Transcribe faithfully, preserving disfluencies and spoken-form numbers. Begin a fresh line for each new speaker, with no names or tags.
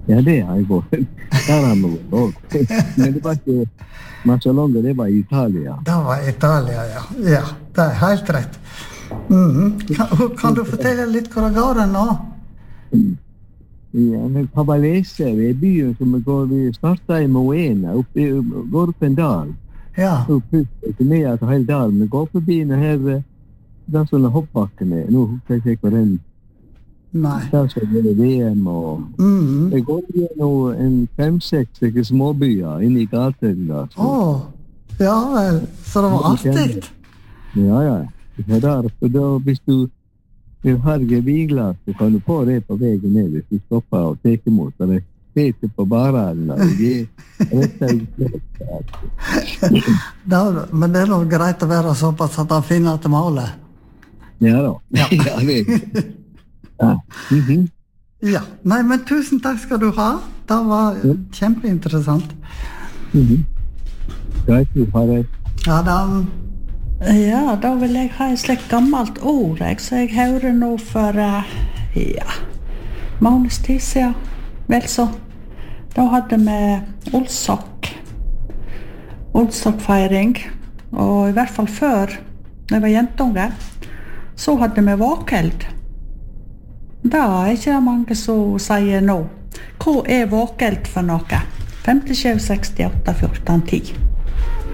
Ja, det har jeg gått. Der har vi gått også. Men det var ikke Marcialonga, det var i Italia.
Det var Italia, ja. Ja, det er helt rett. Mm-hmm. Kan, kan du fortelle litt hva det går nå?
Ja, men Cavalese, det er byen som går, vi startet i Moena, opp, går opp en dal.
Ja.
Opp, ikke ned til hele dalen, men går forbi den her, den sånne hoppbakkene. Nå husker jeg ikke hva den.
Nei.
Der så er det V M, og
Mm-hmm.
det går gjennom en fem-seks stykker småbyer inne i gaten. Da, så.
Åh, ja vel. Så det var artigt.
Ja, ja. Det er der, for da, hvis du vil harge vinglass, så kan du få det på veien ned hvis du stopper og teker mot. Og det sitter på baren, og det er rett og
slett. Men det er nok greit å være såpass at han finner til målet.
Ja da. Ja, ja det er ja. Mm-hmm.
Ja. Nei, men tusen takk skal du ha. Det var ja. Kjempeinteressant.
Mm-hmm. Greit, du har det.
Ja, da...
Ja, da vil jeg ha et slikt gammelt ord, jeg, så jeg hører nå for, uh, ja, måneds tid siden, vel så. Da hadde vi Olsok, Olsok-feiring, og i hvert fall før, da jeg var jentunge, så hadde vi våkeld. Da er ikke det mange som sier nå. Hva er våkeld for noe? fem sju seks åtte fjorten ti